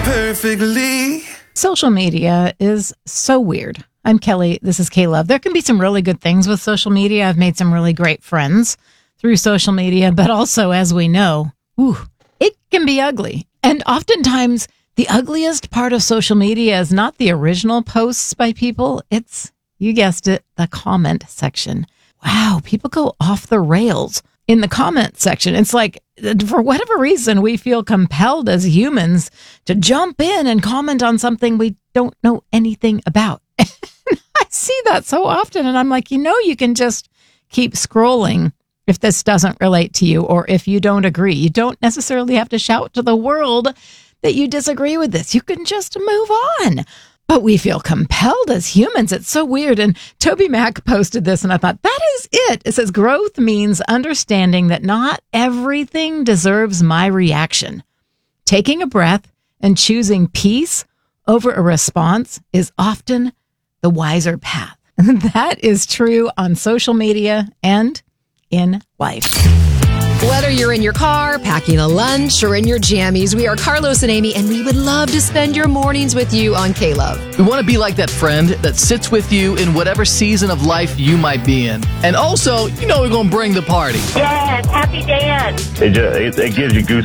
perfectly. Social media is so weird. I'm Kelly. This is K-Love. There can be some really good things with social media. I've made some really great friends through social media, but also, as we know, it can be ugly. And oftentimes, the ugliest part of social media is not the original posts by people. It's, you guessed it, the comment section. Wow, people go off the rails in the comment section. It's like, for whatever reason, we feel compelled as humans to jump in and comment on something we don't know anything about. I see that so often, and I'm like, you can just keep scrolling if this doesn't relate to you or if you don't agree. You don't necessarily have to shout to the world that you disagree with this. You can just move on. But we feel compelled as humans. It's so weird. And Toby Mac posted this, and I thought, that is it. It says, growth means understanding that not everything deserves my reaction. Taking a breath and choosing peace over a response is often the wiser path. That is true on social media and in life. Whether you're in your car, packing a lunch, or in your jammies, we are Carlos and Amy, and we would love to spend your mornings with you on K-Love. We want to be like that friend that sits with you in whatever season of life you might be in. And also, we're going to bring the party. Yes, happy dance. It gives you goosebumps.